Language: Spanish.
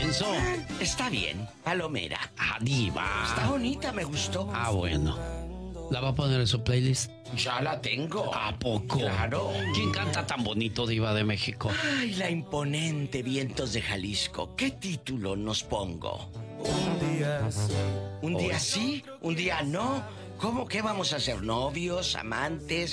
menso. Está bien, Palomera. Ah, diva. Está bonita, me gustó. Ah, bueno. ¿La va a poner en su playlist? Ya la tengo. ¿A poco? Claro. ¿Quién canta tan bonito, diva de México? Ay, la imponente Vientos de Jalisco. ¿Qué título nos pongo? Un día sí, un día no. ¿Cómo que vamos a ser novios, amantes,